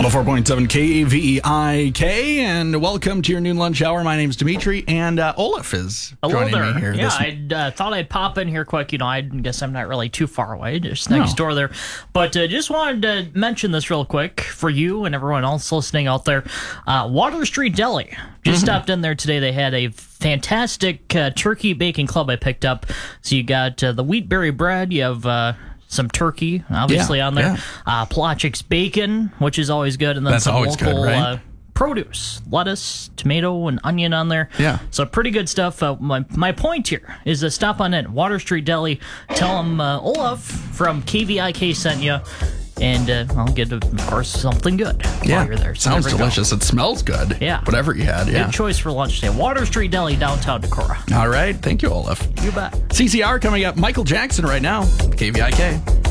104.7 KVEIK, and welcome to your noon lunch hour. My name's Dimitri, and Olaf is joining me here. Yeah, I thought I'd pop in here quick. I guess I'm not really too far away, just next door there. But just wanted to mention this real quick for you and everyone else listening out there. Water Street Deli. Just stopped in there today. They had a fantastic turkey bacon club I picked up. So you got the wheatberry bread. You have... some turkey, obviously, on there. Yeah. Plotchik's bacon, which is always good. And then some local right? Produce, lettuce, tomato, and onion on there. Yeah. So pretty good stuff. My point here is to stop on in. Water Street Deli. Tell them Olaf from KVIK sent you. And I'll get, of course, something good while you're there. So sounds delicious. It smells good. Yeah. Whatever you had. Yeah. Good choice for lunch today. Water Street Deli, downtown Decorah. All right. Thank you, Olaf. You bet. CCR coming up. Michael Jackson right now. KVIK.